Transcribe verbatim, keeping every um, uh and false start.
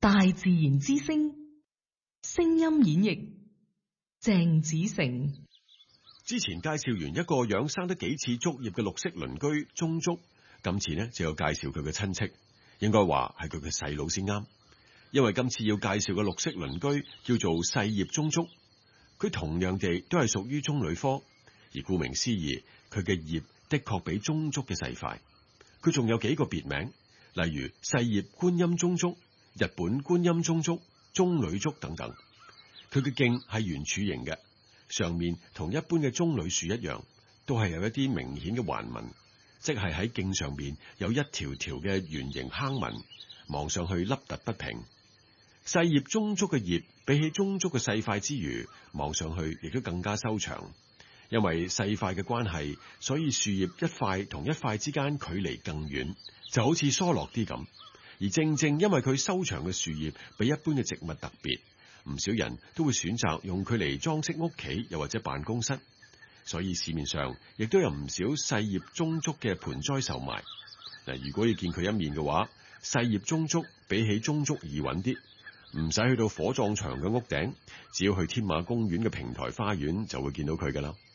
大自然之聲，聲音演繹鄭子誠。 之前介紹完一個樣生得幾似竹葉嘅綠色鄰居棕竹，今次呢就要介紹佢嘅親戚，應該話係佢嘅細佬先啱，因為今次要介紹嘅綠色鄰居叫做細葉棕竹，佢同樣地都係屬於棕櫚科，而顧名思義，佢嘅葉的確比棕竹嘅細塊。佢仲有幾個別名，例如細葉觀音棕竹、日本觀音棕竹、棕櫚竹等等。佢嘅莖係圓柱形嘅，上面同一般嘅棕櫚樹一樣，都係有一啲明顯嘅環紋，即係喺莖上面有一條條嘅圓形坑紋，望上去凹凸不平。細葉棕竹嘅葉比起棕竹嘅細塊之餘，望上去亦都更加修長。因為細塊嘅關係，所以樹葉一塊同一塊之間距離更遠，就好似疏落啲咁。而正正因為佢修長嘅樹葉比一般嘅植物特別，唔少人都會選擇用佢嚟裝飾屋企又或者辦公室，所以市面上亦都有唔少細葉棕竹嘅盆栽售賣。嗱，如果要見佢一面嘅話，細葉棕竹比起棕竹易揾啲，唔使去到火葬場嘅屋頂，只要去天馬公園嘅平台花園就會見到佢㗎喇。